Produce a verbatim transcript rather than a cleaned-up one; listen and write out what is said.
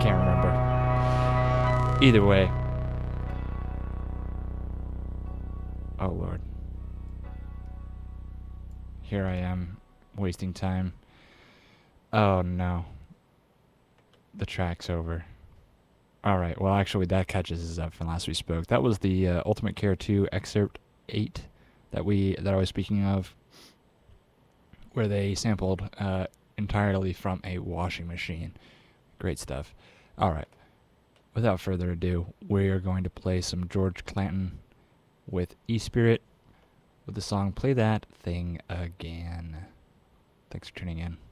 can't remember. Either way. Oh, Lord. Here I am, wasting time. Oh, no. The track's over. Alright, well, actually, that catches us up from last we spoke. That was the uh, Ultimate Care two Excerpt eight that we that I was speaking of, where they sampled uh, entirely from a washing machine. Great stuff. Alright, without further ado, we're going to play some George Clanton with E-Spirit with the song Play That Thing Again. Thanks for tuning in.